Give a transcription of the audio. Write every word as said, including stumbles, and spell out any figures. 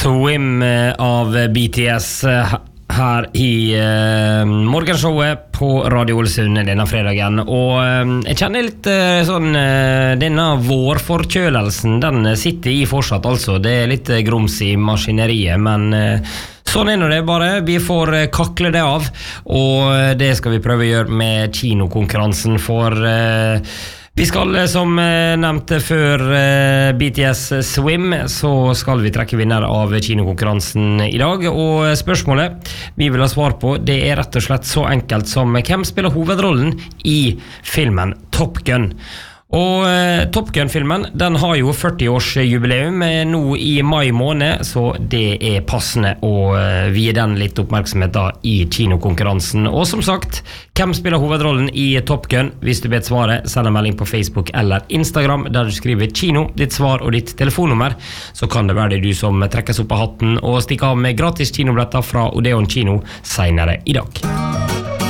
Swim av B T S her i uh, morgenshowet på Radio Ålesund denne fredagen. Og uh, jeg kjenner litt uh, sånn uh, denne vårforkjølelsen, den sitter i fortsatt altså. Det er litt uh, grums i maskineriet, men uh, sånn er nå det bare. Vi får uh, kakle det av, og uh, det skal vi prøve å gjøre med kinokonkurransen for uh, vi skal, som nevnt før B T S Swim, så skal vi trekke vinner av kinokonkurransen i dag. Og spørsmålet vi vil ha svar på, det er rett og slett så enkelt som hvem spiller hovedrollen i filmen Top Gun? Og eh, Top Gun-filmen, den har jo førti-årsjubileum nå i mai måned, så det er passende å eh, vie den litt oppmerksomhet da i kinokonkurransen. Og som sagt, hvem spiller hovedrollen i Top Gun? Hvis du vet svaret, send en melding på Facebook eller Instagram, der du skriver kino, ditt svar og ditt telefonnummer, så kan det være det du som trekkes opp av hatten og stikker av med gratis kinobilletter fra Odeon Kino senere i dag.